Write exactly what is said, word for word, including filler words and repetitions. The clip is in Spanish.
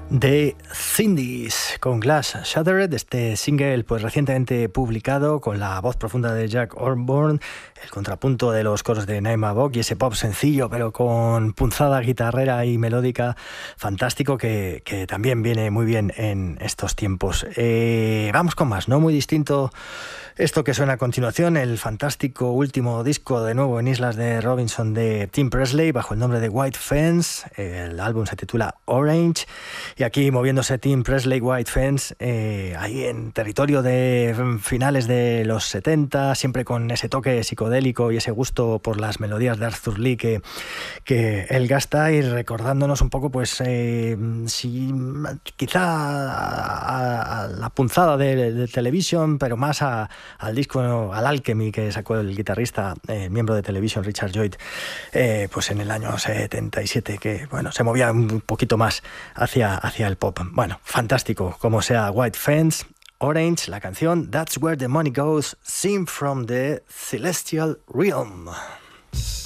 de Cindy's con Glass Shattered, este single pues recientemente publicado con la voz profunda de Jack Osbourne, el contrapunto de los coros de Naima Bok y ese pop sencillo pero con punzada guitarrera y melódica fantástico que, que también viene muy bien en estos tiempos. Eh, vamos con más, no muy distinto esto que suena a continuación, el fantástico último disco de nuevo en Islas de Robinson de Tim Presley bajo el nombre de White Fence. El álbum se titula Orange y aquí moviéndose Tim Presley, White Fence, eh, ahí en territorio de finales de los setenta, siempre con ese toque psicodélico y ese gusto por las melodías de Arthur Lee que, que él gasta, y recordándonos un poco pues eh, si, quizá a, a la punzada de, de Television, pero más a al disco, al Alchemy que sacó el guitarrista, eh, miembro de Television, Richard Lloyd, eh, pues en el año setenta y siete, que bueno, se movía un poquito más hacia, hacia el pop. Bueno, fantástico, como sea. White Fence, Orange, la canción That's Where the Money Goes, Seen from the Celestial Realm.